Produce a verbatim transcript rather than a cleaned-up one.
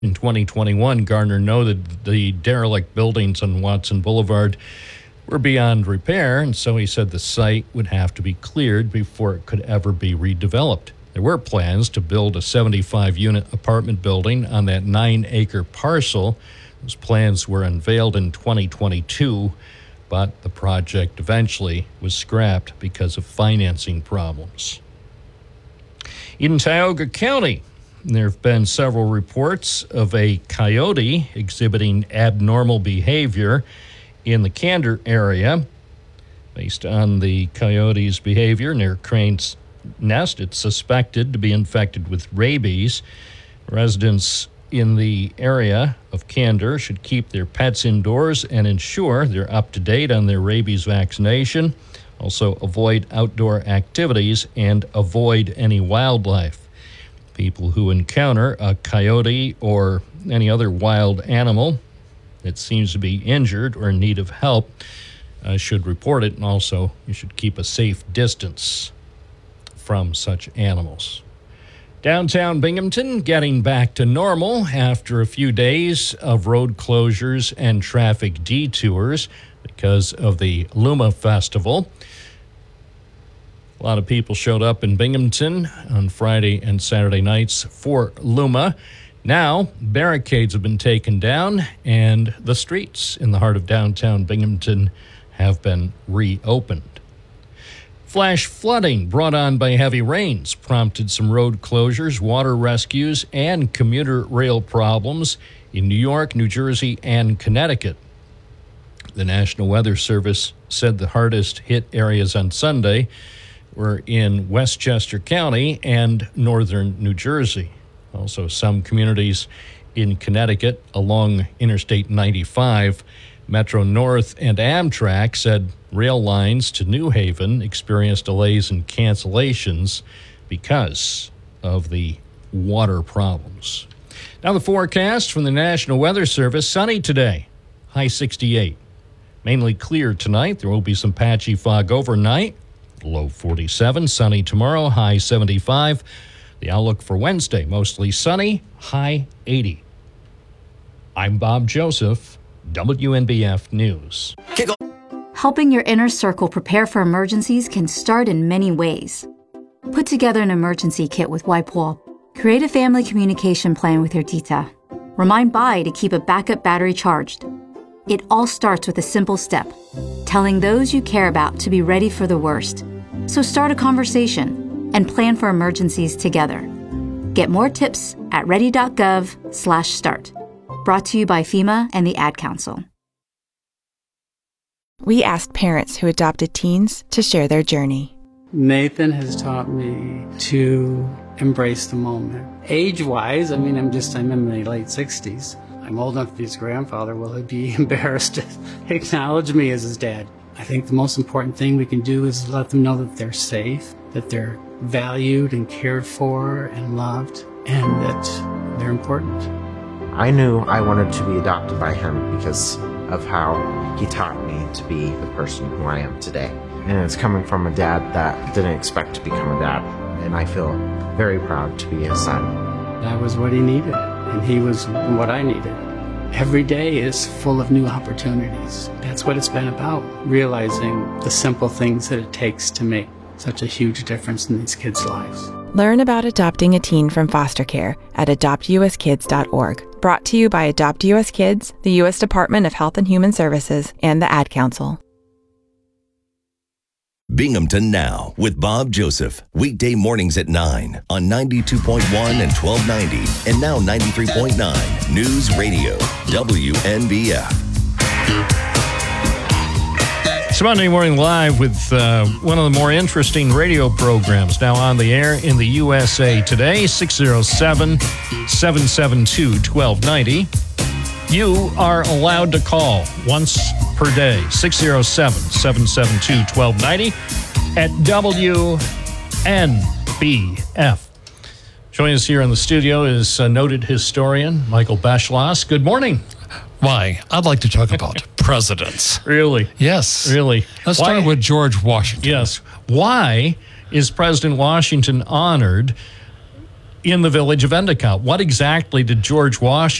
In twenty twenty-one, Gardner noted the derelict buildings on Watson Boulevard were beyond repair, and so he said the site would have to be cleared before it could ever be redeveloped. There were plans to build a seventy-five unit apartment building on that nine acre parcel. Those plans were unveiled in twenty twenty-two, but the project eventually was scrapped because of financing problems. In Tioga County, there have been several reports of a coyote exhibiting abnormal behavior in the Candor area. Based on the coyote's behavior near Crane's Nest, it's suspected to be infected with rabies. Residents in the area of Candor should keep their pets indoors and ensure they're up to date on their rabies vaccination. Also, avoid outdoor activities and avoid any wildlife. People who encounter a coyote or any other wild animal that seems to be injured or in need of help uh, should report it, and also you should keep a safe distance from such animals. Downtown Binghamton getting back to normal after a few days of road closures and traffic detours because of the Luma Festival. A lot of people showed up in Binghamton on Friday and Saturday nights for Luma. Now, barricades have been taken down, and the streets in the heart of downtown Binghamton have been reopened. Flash flooding brought on by heavy rains prompted some road closures, water rescues, and commuter rail problems in New York, New Jersey, and Connecticut. The National Weather Service said the hardest hit areas on Sunday were in Westchester County and northern New Jersey. Also, some communities in Connecticut along Interstate ninety-five. Metro North and Amtrak said rail lines to New Haven experienced delays and cancellations because of the water problems. Now the forecast from the National Weather Service: sunny today, high sixty-eight. Mainly clear tonight. There will be some patchy fog overnight. Low forty-seven, sunny tomorrow, high seventy-five. The outlook for Wednesday, mostly sunny, high eighty. I'm Bob Joseph, W N B F News. Helping your inner circle prepare for emergencies can start in many ways. Put together an emergency kit with WipeWall. Create a family communication plan with your tita. Remind Bai to keep a backup battery charged. It all starts with a simple step: telling those you care about to be ready for the worst. So start a conversation and plan for emergencies together. Get more tips at ready.gov slash start. Brought to you by FEMA and the Ad Council. We asked parents who adopted teens to share their journey. Nathan has taught me to embrace the moment. Age-wise, I mean, I'm just, I'm in my late sixties. I'm old enough to be his grandfather. Will he be embarrassed to acknowledge me as his dad? I think the most important thing we can do is let them know that they're safe, that they're valued and cared for and loved, and that they're important. I knew I wanted to be adopted by him because of how he taught me to be the person who I am today. And it's coming from a dad that didn't expect to become a dad, and I feel very proud to be his son. That was what he needed, and he was what I needed. Every day is full of new opportunities. That's what it's been about, realizing the simple things that it takes to make such a huge difference in these kids' lives. Learn about adopting a teen from foster care at adopt u s kids dot org. Brought to you by Adopt U S Kids, the U S Department of Health and Human Services, and the Ad Council. Binghamton Now with Bob Joseph. Weekday mornings at nine on ninety-two point one and twelve ninety and now ninety-three point nine News Radio, W N B F. It's Monday Morning Live with uh, one of the more interesting radio programs now on the air in the U S A today, six oh seven, seven seven two, one two nine oh. You are allowed to call once per day, six oh seven, seven seven two, one two nine oh at W N B F. Joining us here in the studio is uh, noted historian Michael Beschloss. Good morning. Why? I'd like to talk about presidents. Really? Yes. Really? Let's Why? start with George Washington. Yes. Why is President Washington honored in the village of Endicott. What exactly did George Washington